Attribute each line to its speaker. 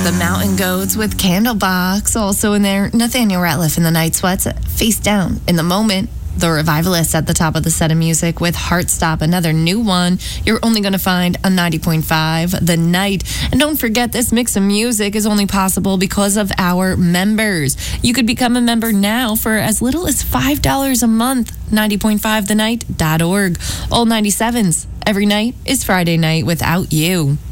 Speaker 1: the Mountain Goats with Candlebox. Also in there, Nathaniel Ratliff and the Night Sweats, Face Down. In the Moment, the Revivalists at the top of the set of music with Heartstop, another new one you're only going to find on 90.5 The Night. And don't forget, this mix of music is only possible because of our members. You could become a member now for as little as $5 a month. 90.5thenight.org. All 97s. Every night is Friday night without you.